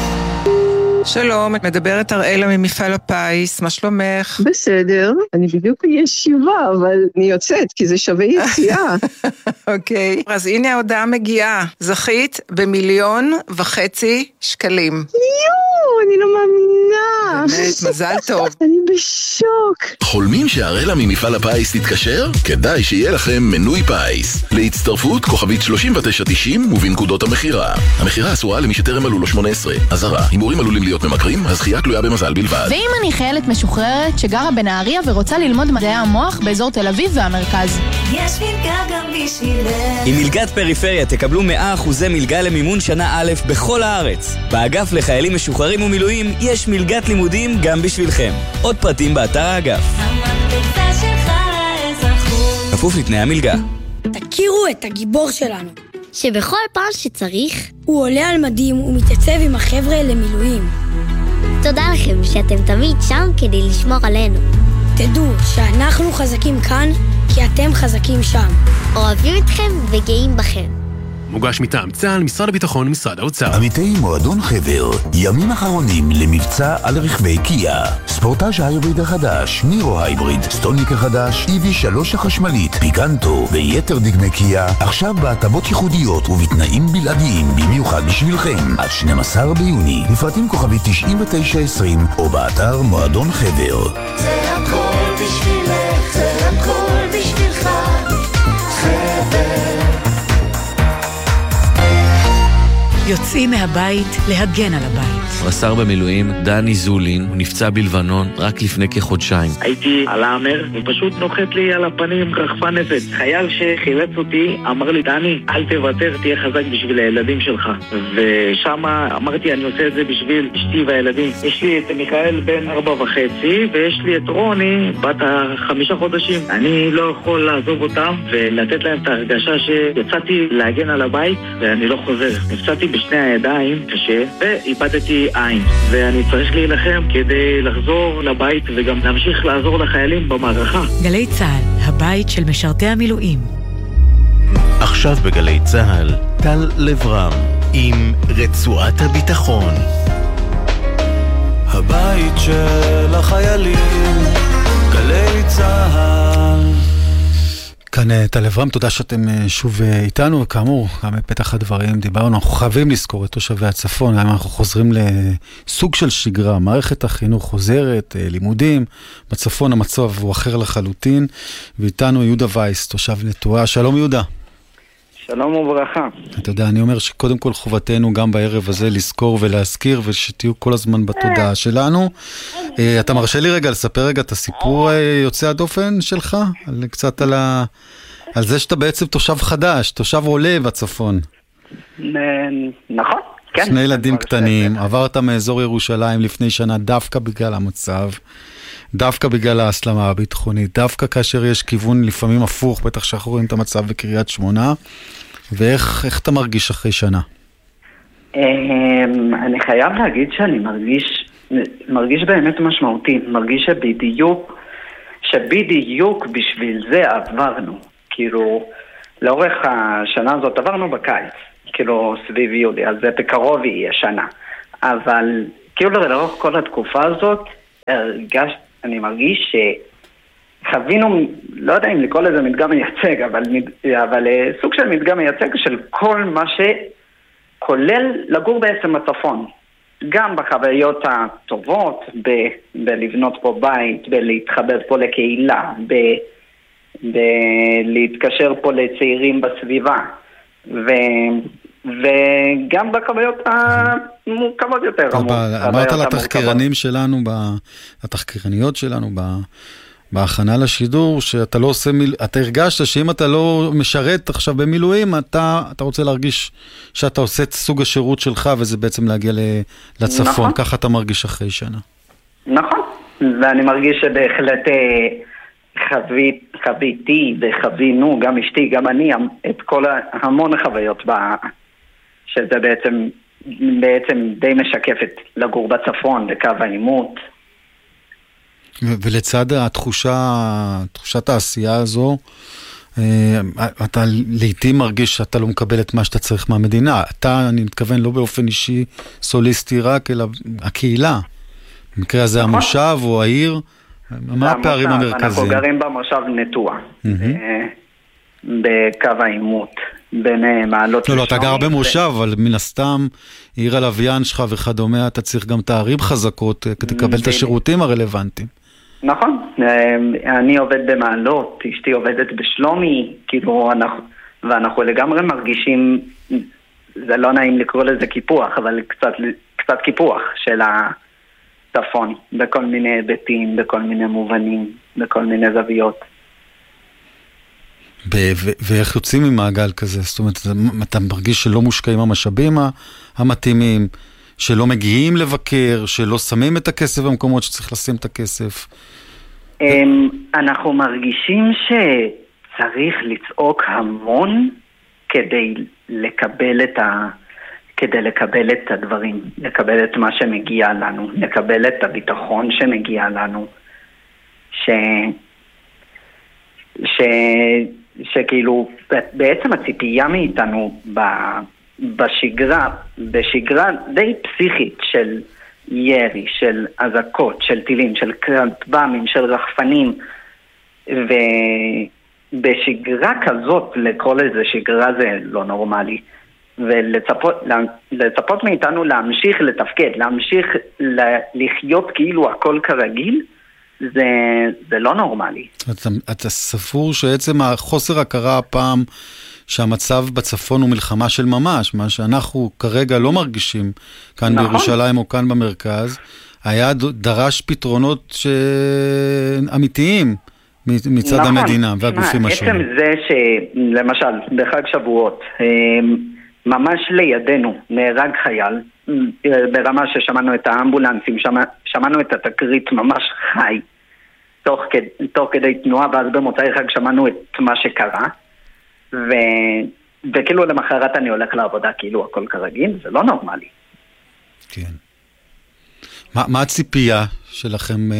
שלום, את מדברת אראלה ממפעל הפיס, מה שלומך? בסדר, אני בדיוק בישיבה, אבל אני יוצאת, כי זה שווה יציאה. אוקיי, אז הנה ההודעה מגיעה, זכית ב1.5 שקלים. אני לא מאמינה. באמת, מזל טוב. אני בשוק. חולמים שהאראלה ממפעל הפיס תתקשר? כדאי שיהיה לכם מנוי פיס. להצטרפות כוכבית 3990 ובנקודות המחירה. המחירה אסורה למי שטרם מלאו לו 18. אזהרה, הימורים עלולים להיות ממכרים, הזכייה תלויה במזל בלבד. ואם אני חיילת משוחררת שגרה בנהריה ורוצה ללמוד מדעי המוח באזור תל אביב והמרכז? יש מלגה גם בשבילך. עם מלגת פריפריה תקבלו 100% מלגה למימון שנה א' בכל הארץ. באגף לחיילים משוחררים ומילואים יש מלגת לימודים גם בשבילכם. עוד פרטים באתר האגף. המדפסה שלך לאזרחות. כפוף לתנאי המלגה. תכירו את הגיבור שלנו. שבכל פעם שצריך הוא עולה על מדים ומתייצב עם החבר'ה למילואים. תודה לכם שאתם תמיד שם כדי לשמור עלינו. תדעו שאנחנו חזקים כאן כי אתם חזקים שם. אוהבים אתכם וגאים בכם. מוגש מטעם צה"ל, משרד הביטחון ומשרד האוצר. עמיתי מועדון חבר, ימים אחרונים למבצע על רכבי קיה. ספורטאז' ההיבריד החדש, נירו ההיבריד, סטוניק החדש, EV3 החשמלית, פיקנטו ויתר דגמי קיה, עכשיו בהטבות ייחודיות ובתנאים בלעדיים במיוחד בשבילכם. עד 12 ביוני, לפרטים כוכבית 9920 או באתר מועדון חבר. זה הכל בשבילך, זה הכל בשבילך, חבר. יוצאים מהבית להגן על הבית. רס"ר במילואים דני זולין, הוא נפצע בלבנון רק לפני כחודשיים. הייתי על האמר, הוא פשוט נוחת לי על הפנים רחפה נפץ. חייל שחילץ אותי אמר לי, דני, אל תוותר, תהיה חזק בשביל הילדים שלך. ושם אמרתי, אני עושה את זה בשביל אשתי והילדים. יש לי את מיכאל בן 4.5 ויש לי את רוני בת 5 חודשים. אני לא יכול לעזוב אותם ולתת להם את ההרגשה שיצאתי להגן על הבית ואני לא חוזר. נפצעתי בשני הידיים קשה ואיבדתי עין, ואני צריך להילחם כדי לחזור לבית וגם להמשיך לעזור לחיילים במערכה. גלי צהל, הבית של משרתי המילואים. עכשיו בגלי צהל, טל לברם עם רצועת הביטחון. הבית של החיילים, גלי צהל. כאן טל לברם, תודה שאתם שוב איתנו, וכאמור, גם בפתח הדברים דיברנו, אנחנו חייבים לזכור את תושבי הצפון, גם אנחנו חוזרים לסוג של שגרה, מערכת החינוך חוזרת, לימודים, בצפון המצב הוא אחר לחלוטין, ואיתנו יהודה וייס, תושב נטועה. שלום יהודה. שלום וברכה. אתה יודע, אני אומר שקודם כל חובתנו גם בערב הזה לזכור ולהזכיר, ושתהיו כל הזמן בתודעה שלנו. אתה מרשה לי רגע לספר רגע את הסיפור יוצא הדופן שלך? קצת על זה שאתה בעצם תושב חדש, תושב עולה בצפון. נכון, כן. שני ילדים קטנים, עברת מאזור ירושלים לפני שנה דווקא בגלל המצב, דווקא בגלל ההסלמה הביטחונית, דווקא כאשר יש כיוון לפעמים הפוך, בטח שאנחנו רואים את המצב בקריית שמונה, ואיך אתה מרגיש אחרי שנה? אני חייב להגיד שאני מרגיש באמת משמעותי, מרגיש שבדיוק בשביל זה עברנו, כאילו לאורך השנה הזאת עברנו בקיץ, כאילו סביב יולי, אז זה בקרוב יהיה שנה, אבל כאילו לאורך כל התקופה הזאת אני מרגיש שחווינו, לא יודע אם לקרוא לזה מדגם מייצג, אבל סוג של מדגם מייצג של כל מה שכולל לגור בעצם בצפון. גם בחוויות הטובות, בלבנות פה בית, בלהתחבר פה לקהילה, בלהתקשר פה לצעירים בסביבה, וגם בחוויות המורכבות יותר. אמרת לתחקירנים שלנו, התחקירניות שלנו בהכנה לשידור, שאתה לא עושה, אתה הרגשת שאם אתה לא משרת עכשיו במילואים, אתה רוצה להרגיש שאתה עושה את סוג השירות שלך, וזה בעצם להגיע לצפון. ככה אתה מרגיש אחרי שנה. נכון, ואני מרגיש שבהחלט חוויתי וחווינו, גם אשתי, גם אני, את כל המון חוויות שזה בעצם די משקפת לגור בצפון, בקו העימות. ולצד תחושת העשייה הזו, אתה לעתים מרגיש שאתה לא מקבל את מה שאתה צריך מהמדינה. אני מתכוון לא באופן אישי סוליסטי רק, אלא הקהילה. במקרה הזה המושב או העיר, מה הפערים המרכזיים? אנחנו גרים במושב נטועה, בקו העימות, בין מעלות... לא, אתה גר במושב, אבל מן הסתם עיר הלוויין שלך וכדומה, אתה צריך גם תערים חזקות כדי לקבל את השירותים הרלוונטיים. נכון, אני עובד במעלות, אשתי עובדת בשלומי, כאילו ואנחנו לגמרי מרגישים, זה לא נעים לקרוא לזה קיפוח, אבל קצת קיפוח של הצפון, בכל מיני היבטים, בכל מיני מובנים, בכל מיני זוויות. ואיך יוצאים ממעגל כזה? זאת אומרת, אתה מרגיש שלא מושקעים המשאבים המתאימים, שלא מגיעים לבקר, שלא שמים את הכסף במקומות שצריך לשים את הכסף? אנחנו מרגישים שצריך לצעוק המון כדי לקבל את הדברים, לקבל את מה שמגיע לנו, לקבל את הביטחון שמגיע לנו, שכאילו בעצם הציפייה מאיתנו בשגרה די פסיכית של ירי, של אזעקות, של טילים, של כטב"מים, של רחפנים, ובשגרה כזאת, לקרוא לזה שגרה זה לא נורמלי, ולצפות מאיתנו להמשיך לתפקד, להמשיך לחיות כאילו הכל כרגיל, זה לא נורמלי. אתה ספור שעצם החוסר הכרה הפעם שהמצב בצפון הוא מלחמה של ממש, מה שאנחנו כרגע לא מרגישים כאן בירושלים או כאן במרכז, היה דרש פתרונות אמיתיים מצד המדינה והגופים השונים. עצם זה שלמשל בחג שבועות ממש לידינו נהרג חייל, ברמה ששמענו את האמבולנסים, שמענו את התקרית ממש חי תוך כדי תנועה, ואז במוצאי חג שמענו את מה שקרה, וכאילו למחרת אני הולך לעבודה כאילו הכל כרגיל. זה לא נורמלי. כן. מה הציפייה שלכם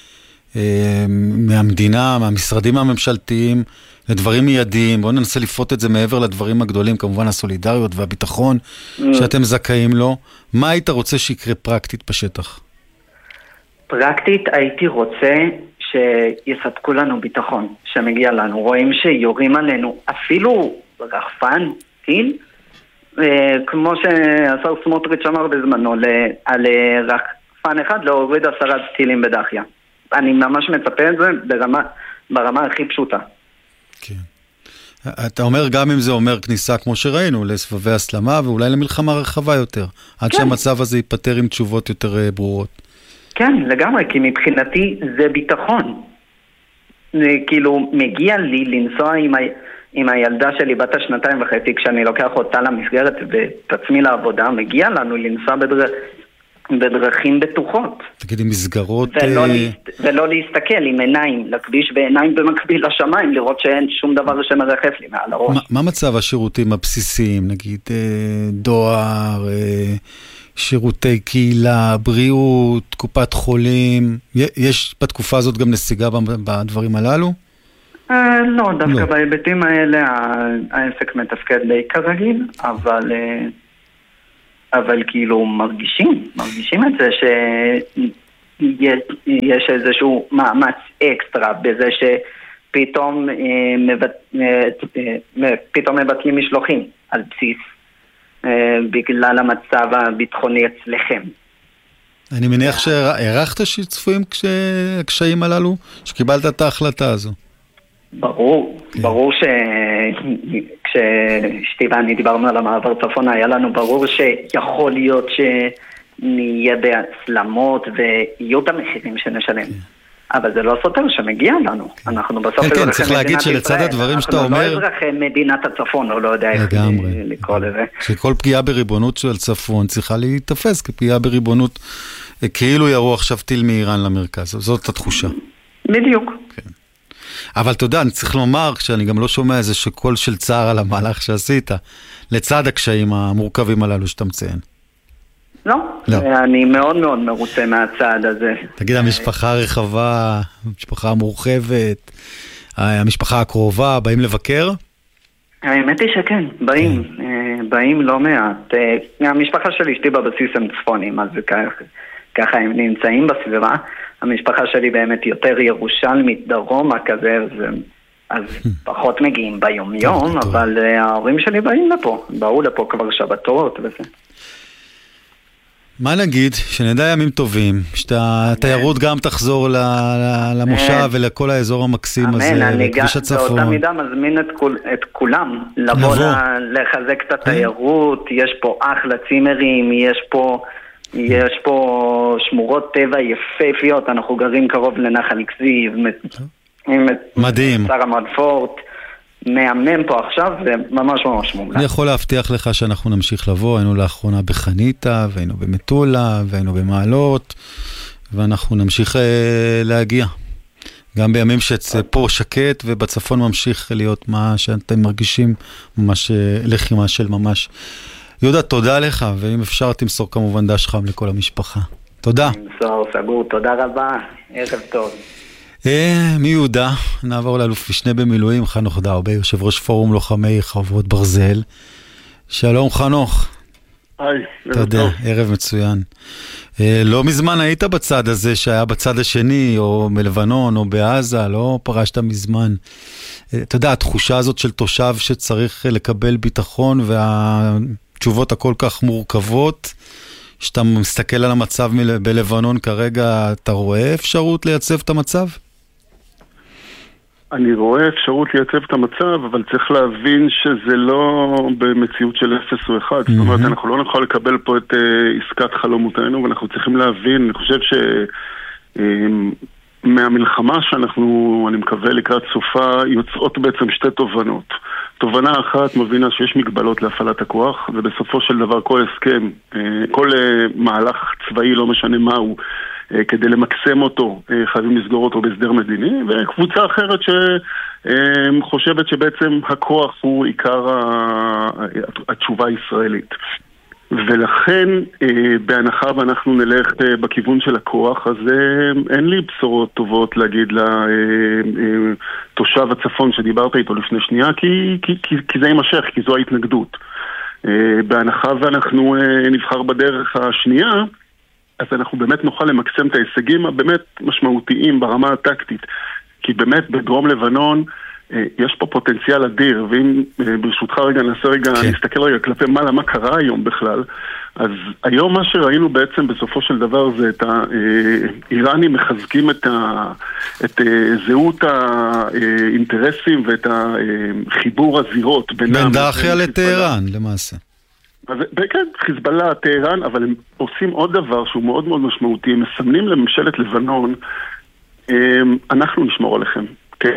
מהמדינה, מהמשרדים הממשלתיים, לדברים מיידיים? בואו ננסה לפרוט את זה מעבר לדברים הגדולים, כמובן הסולידריות והביטחון שאתם זכאים לו. מה היית רוצה שיקרה פרקטית בשטח? פרקטית הייתי רוצה שיספקו לנו ביטחון שמגיע לנו. רואים שיורים עלינו אפילו רחפן, טיל, כמו שהשר סמוטריץ' אמר בזמנו, על רחפן אחד להוריד 10 טילים בדחיה. אני ממש מצפה את זה ברמה הכי פשוטה. כן. אתה אומר גם אם זה אומר כניסה כמו שראינו לסבבי הסלמה ואולי למלחמה רחבה יותר, עד שהמצב הזה ייפטר עם תשובות יותר ברורות. כן, לגמרי, כי מבחינתי זה ביטחון. כאילו מגיע לי לנסוע עם הילדה שלי בת 2.5 כשאני לוקח אותה למסגרת ואת עצמי לעבודה, מגיע לנו לנסוע בדרכים בטוחות. תגידי, מסגרות... ולא להסתכל עם עיניים, לכביש בעיניים במקביל לשמיים, לראות שאין שום דבר שמרחף לי מעל הראש. מה מצב השירותים הבסיסיים? נגיד דואר, שירותי קהילה, בריאות, קופת חולים? יש בתקופה הזאת גם נסיגה בדברים הללו? לא, דווקא בהיבטים האלה העסק מתפקד די כרגיל, אבל כאילו מרגישים את זה שיש איזשהו מאמץ אקסטרה בזה שפתאום מבטלים משלוחים על בסיס בגלל המצב הביטחוני אצלכם. אני מניח שהערכת שצפויים הקשיים הללו, שקיבלת את ההחלטה הזו. ברור כשאשתי ואני דיברנו על המעבר צפונה, היה לנו ברור שיכול להיות שנהיה בהסלמות ויהיו את המחירים שנשלם. אבל זה לא סותר שמגיע לנו. אנחנו בסוף כן, צריך להגיד שלצד הדברים שאתה אומר... אנחנו לא אזרחי מדינת הצפון, או לא יודע איך לקרוא לזה. שכל פגיעה בריבונות של צפון צריכה להתאפס כפגיעה בריבונות, כאילו ירו עכשיו טיל מאיראן למרכז. זאת התחושה. בדיוק. כן. אבל תודה, אני צריך לומר, כשאני גם לא שומע איזה שקול של צער על המהלך שעשית, לצד הקשיים המורכבים הללו שאתה מציין. לא, אני מאוד מאוד מרוצה מהצעד הזה. תגיד, המשפחה הרחבה, המשפחה המורחבת, המשפחה הקרובה, באים לבקר? האמת היא שכן, באים לא מעט. המשפחה שלי אשתי בבסיס הם צפונים, אז ככה הם נמצאים בסביבה. המשפחה שלי באמת יותר ירושלמית, דרומה כזה, אז פחות מגיעים ביום-יום, אבל ההורים שלי באו לפה כבר שבתות וזה. מה נגיד? שנדע ימים טובים, שהתיירות גם תחזור למושב ולכל האזור המקסים הזה, בכביש הצפון. באותה מידה מזמין את כולם לבוא לחזק את התיירות, יש פה אחלה צימרים, יש פה שמורות טבע יפהפיות, אנחנו גרים קרוב לנחל כזיב, מדהים. שר המדפורט, מהמם פה עכשיו, זה ממש ממש מומלץ. אני יכול להבטיח לך שאנחנו נמשיך לבוא, היינו לאחרונה בחניתה, והיינו במטולה, והיינו במעלות, ואנחנו נמשיך להגיע. גם בימים שפה שקט, ובצפון ממשיך להיות מה שאתם מרגישים, ממש לחימה של ממש. יהודה, תודה לך, ואם אפשר תמסור כמובן דש חם לכל המשפחה. תודה. תמסור, סגור, תודה רבה, ערב טוב. מיהודה, נעבור לאלוף משנה במילואים, חנוך דרבי, יושב ראש פורום לוחמי חרבות ברזל. שלום חנוך. היי, אתה יודע, ערב מצוין. לא מזמן היית בצד הזה שהיה בצד השני, או מלבנון, או בעזה, לא פרשת מזמן. אתה יודע, התחושה הזאת של תושב שצריך לקבל ביטחון, והתשובות הכל כך מורכבות, שאתה מסתכל על המצב בלבנון כרגע, אתה רואה אפשרות לייצב את המצב? אני רואה אפשרות לייצב את המצב, אבל צריך להבין שזה לא במציאות של 0 או 1. זאת אומרת, אנחנו לא נוכל לקבל פה את עסקת חלומותינו, ואנחנו צריכים להבין, אני חושב מהמלחמה אני מקווה לקראת סופה, יוצאות בעצם שתי תובנות. תובנה אחת מבינה שיש מגבלות להפעלת הכוח, ובסופו של דבר כל הסכם, כל מהלך צבאי, לא משנה מהו, כדי למקסם אותו, חייבים לסגור אותו בהסדר מדיני, וקבוצה אחרת שחושבת שבעצם הכוח הוא עיקר התשובה הישראלית. ולכן, בהנחה ואנחנו נלך בכיוון של הכוח, אז אין לי בשורות טובות להגיד לתושב הצפון שדיברת איתו לפני שנייה, כי זה יימשך, כי זו ההתנגדות. בהנחה ואנחנו נבחר בדרך השנייה, אז אנחנו באמת נוכל למקסם את ההישגים הבאמת משמעותיים ברמה הטקטית. כי באמת בדרום לבנון יש פה פוטנציאל אדיר, ואם ברשותך רגע נסתכל רגע כלפי מה קרה היום בכלל, אז היום מה שראינו בעצם בסופו של דבר זה את האיראנים מחזקים את זהות האינטרסים ואת החיבור הזירות בין דאחיה לטהרן למעשה. אז כן, חיזבאללה, טהרן, אבל הם עושים עוד דבר שהוא מאוד מאוד משמעותי, הם מסמנים לממשלת לבנון, אנחנו נשמור עליכם, כן.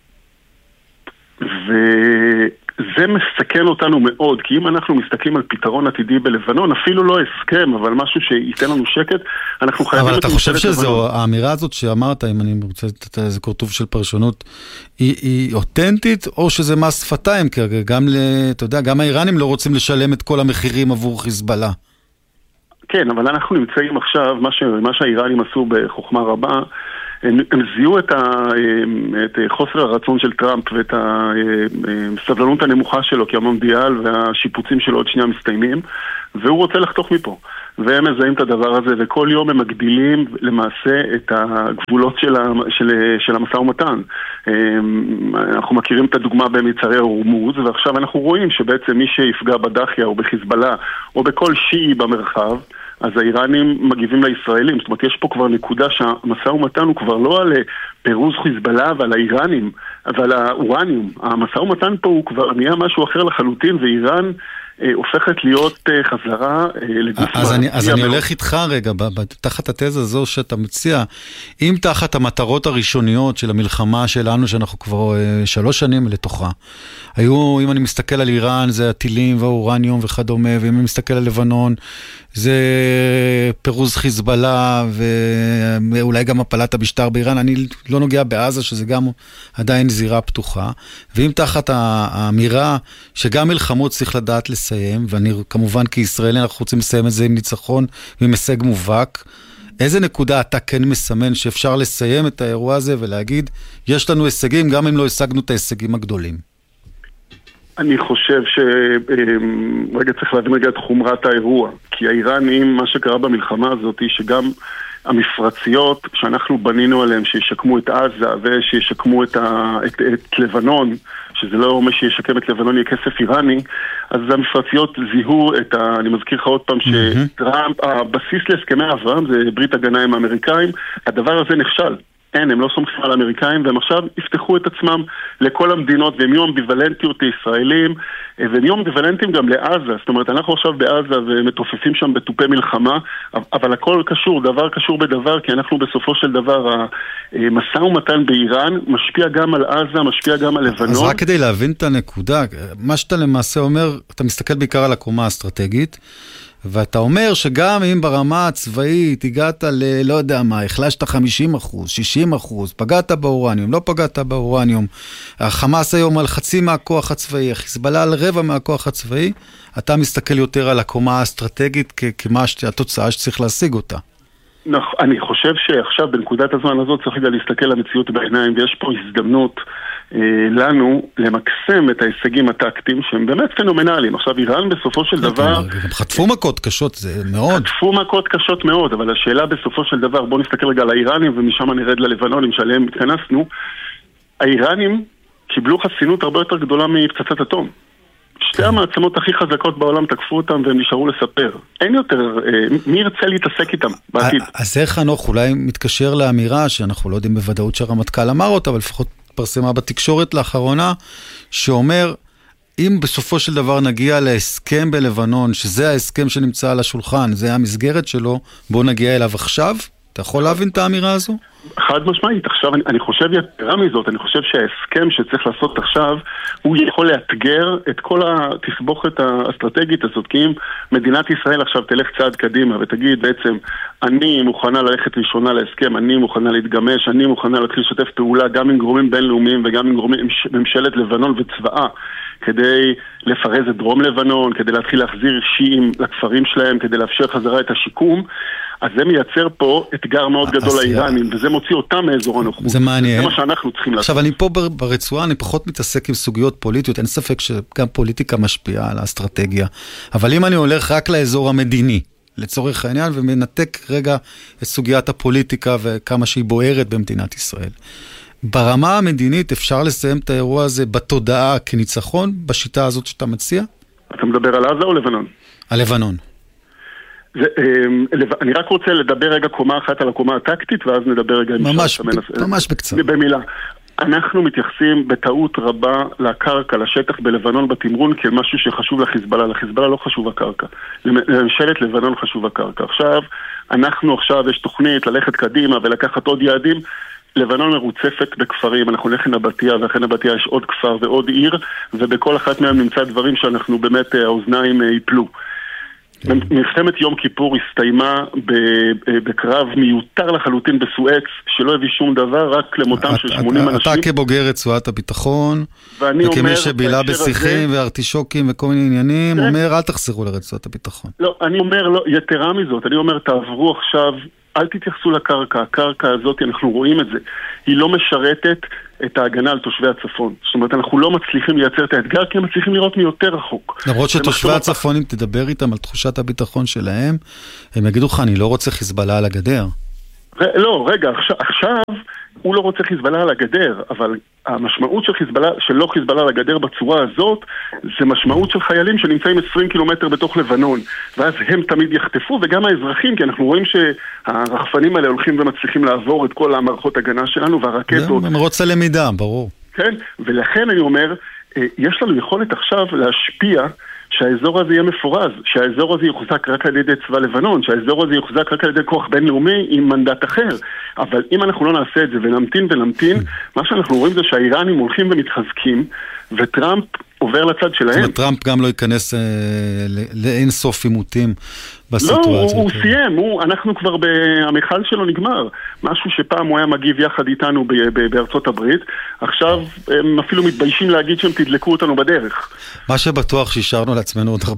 וזה מסכן אותנו מאוד, כי אם אנחנו מסתכלים על פתרון עתידי בלבנון, אפילו לא הסכם, אבל משהו שייתן לנו שקט, אנחנו חייבים... אבל אתה חושב שזו, האמירה הזאת שאמרת, אם אני רוצה לתת איזה כורטוב של פרשנות, היא אותנטית, או שזה מס שפתיים, כי גם, אתה יודע, גם האיראנים לא רוצים לשלם את כל המחירים עבור חיזבאללה. כן, אבל אנחנו נמצאים עכשיו, מה שהאיראנים עשו בחוכמה רבה, הם זיהו את חוסר הרצון של טראמפ ואת הסבלנות הנמוכה שלו, כי המונדיאל והשיפוצים שלו עוד שנייה מסתיימים, והוא רוצה לחתוך מפה. והם מזהים את הדבר הזה, וכל יום הם מגדילים למעשה את הגבולות של המשא ומתן. אנחנו מכירים את הדוגמה במצרי הורמוז, ועכשיו אנחנו רואים שבעצם מי שיפגע בדאחיה או בחיזבאללה או בכל שיעי במרחב, אז האיראנים מגיבים לישראלים. זאת אומרת, יש פה כבר נקודה שהמשא ומתן הוא כבר לא על פירוז חיזבאללה ועל האיראנים, אבל האורניום. המשא ומתן פה הוא כבר נהיה משהו אחר לחלוטין, ואיראן הופכת להיות חזרה לגוף... אז אני הולך איתך רגע, תחת התזה הזו שאתה מציע, אם תחת המטרות הראשוניות של המלחמה שלנו, שאנחנו כבר 3 שנים לתוכה, היו, אם אני מסתכל על איראן, זה הטילים והאורניום וכדומה, ואם אני מסתכל על לבנון, זה פירוז חיזבאללה, ואולי גם הפלת המשטר באיראן, אני לא נוגע בעזה, שזה גם עדיין זירה פתוחה, ואם תחת האמירה שגם מלחמות צריך לדעת לסיים, ואני כמובן כישראלי אנחנו רוצים לסיים את זה עם ניצחון ועם הישג מובהק, איזה נקודה אתה כן מסמן שאפשר לסיים את האירוע הזה ולהגיד, יש לנו הישגים גם אם לא השגנו את ההישגים הגדולים? אני חושב רגע צריך להבין רגע את חומרת האירוע, כי האיראנים, מה שקרה במלחמה הזאת, שגם המפרציות שאנחנו בנינו עליהם, שישקמו את עזה ושישקמו את לבנון, שזה לא אומר שישקם את לבנון יהיה כסף איראני, אז המפרציות זיהו אני מזכיר לך עוד פעם שטראמפ, הבסיס להסכמי אברהם זה ברית הגנה עם האמריקאים, הדבר הזה נכשל. הם לא סומכים על האמריקאים, והם עכשיו יפתחו את עצמם לכל המדינות, והם יהיו אמביוולנטיות לישראלים, והם יהיו אמביוולנטים גם לעזה. זאת אומרת, אנחנו עכשיו בעזה ומתופפים שם בטופי מלחמה, אבל הכל קשור, דבר קשור בדבר, כי אנחנו בסופו של דבר, המשא ומתן באיראן משפיע גם על עזה, משפיע גם על לבנון. אז רק כדי להבין את הנקודה, מה שאתה למעשה אומר, אתה מסתכל בעיקר על הקומה האסטרטגית, ואתה אומר שגם אם ברמה הצבאית הגעת לא יודע מה, החלשת 50%, 60%, פגעת באורניום, לא פגעת באורניום, החמאס היום על חצי מהכוח הצבאי, החיזבאללה על רבע מהכוח הצבאי, אתה מסתכל יותר על הקומה האסטרטגית כמה התוצאה שצריך להשיג אותה. אני חושב שעכשיו בנקודת הזמן הזאת צריך רגע להסתכל למציאות בעיניים, ויש פה הזדמנות לנו למקסם את ההישגים הטקטיים שהם באמת פנומנליים. עכשיו איראן בסופו של דבר... חטפו מכות קשות, זה מאוד. חטפו מכות קשות מאוד, אבל השאלה בסופו של דבר, בואו נסתכל רגע על האיראנים ומשם נרד ללבנונים שעליהם התכנסנו. האיראנים קיבלו חסינות הרבה יותר גדולה מפצצת אטום. שתי המעצמות הכי חזקות בעולם תקפו אותם והם נשארו לספר. אין יותר, מי ירצה להתעסק איתם בעתיד? אז זה חנוך אולי מתקשר לאמירה שאנחנו לא יודעים בוודאות שהרמטכ"ל אמר אותה, אבל לפחות פרסמה בתקשורת לאחרונה, שאומר, אם בסופו של דבר נגיע להסכם בלבנון, שזה ההסכם שנמצא על השולחן, זה המסגרת שלו, בוא נגיע אליו עכשיו, אתה יכול להבין את האמירה הזו? חד משמעית, עכשיו אני חושב יתרה מזאת, אני חושב שההסכם שצריך לעשות עכשיו, הוא יכול לאתגר את כל התסבוכת האסטרטגית הזאת, כי אם מדינת ישראל עכשיו תלך צעד קדימה ותגיד בעצם, אני מוכנה ללכת ראשונה להסכם, אני מוכנה להתגמש, אני מוכנה להתחיל לשתף פעולה גם עם גורמים בינלאומיים וגם עם גורמים ממשלת לבנון וצבאה, כדי לפרז את דרום לבנון, כדי להתחיל להחזיר שיעים לכפרים שלהם, כדי לאפשר חזרה את השיקום, אז זה מייצר פה אתגר מאוד גדול לאיראנים, וזה מוציא אותם מאזור הנוחות. זה מעניין. זה מה שאנחנו צריכים לעשות. עכשיו, אני פה ברצועה, אני פחות מתעסק עם סוגיות פוליטיות, אין ספק שגם פוליטיקה משפיעה על האסטרטגיה. אבל אם אני הולך רק לאזור המדיני, לצורך העניין, ומנתק רגע את סוגיית הפוליטיקה וכמה שהיא בוערת במדינת ישראל. ברמה המדינית אפשר לסיים את האירוע הזה בתודעה כניצחון, בשיטה הזאת שאתה מציע? אתה מדבר על עזה או לבנון? על לבנון. אני רק רוצה לדבר רגע קומה אחת על הקומה הטקטית, ואז נדבר רגע ממש בקצרה. במילה. אנחנו מתייחסים בטעות רבה לקרקע, לשטח בלבנון בתמרון, כמשהו שחשוב לחיזבאללה. לחיזבאללה לא חשוב הקרקע. לממשלת לבנון חשוב הקרקע. עכשיו יש תוכנית ללכת קדימה ולקחת עוד יעדים. לבנון מרוצפת בכפרים, אנחנו נלך לנבטיה, ואחרי נבטיה יש עוד כפר ועוד עיר, ובכל אחת מהם נמצא דברים שאנחנו באמת, האוזניים ייפלו. מלחמת יום כיפור הסתיימה בקרב מיותר לחלוטין בסואץ, שלא הביא שום דבר, רק למותם של 80 אנשים. אתה כבוגר רצועת הביטחון, וכמי שבילה בשיחים וארטישוקים וכל מיני עניינים, אומר אל תחזרו לרצועת הביטחון. לא, אני אומר, לא, יתרה מזאת, אני אומר תעברו עכשיו, אל תתייחסו לקרקע, הקרקע הזאת, אנחנו רואים את זה, היא לא משרתת את ההגנה על תושבי הצפון. זאת אומרת, אנחנו לא מצליחים לייצר את האתגר, כי הם מצליחים לראות מיותר רחוק. למרות שתושבי הצפון, אם תדבר איתם על תחושת הביטחון שלהם, הם יגידו לך, אני לא רוצה חיזבאללה על הגדר. לא, רגע, עכשיו הוא לא רוצה חיזבאללה על הגדר, אבל המשמעות של לא חיזבאללה על הגדר בצורה הזאת, זה משמעות של חיילים שנמצאים 20 קילומטר בתוך לבנון, ואז הם תמיד יחטפו, וגם האזרחים, כי אנחנו רואים שהרחפנים האלה הולכים ומצליחים לעבור את כל המערכות הגנה שלנו, והרקטות. זה מרוץ ללמידה, ברור. כן, ולכן אני אומר, יש לנו יכולת עכשיו להשפיע שהאזור הזה יהיה מפורז, שהאזור הזה יוחזק רק על ידי צבא לבנון, שהאזור הזה יוחזק רק על ידי כוח בינלאומי עם מנדט אחר. אבל אם אנחנו לא נעשה את זה ונמתין, מה שאנחנו רואים זה שהאיראנים הולכים ומתחזקים, וטראמפ עובר לצד שלהם. זאת אומרת, טראמפ גם לא ייכנס לאין סוף עימותים בסיטואציה. לא, הוא סיים, אנחנו כבר המחל שלו נגמר. משהו שפעם הוא היה מגיב יחד איתנו בארצות הברית, עכשיו הם אפילו מתביישים להגיד שהם תדלקו אותנו בדרך. מה שבטוח שהשארנו לעצמנו עוד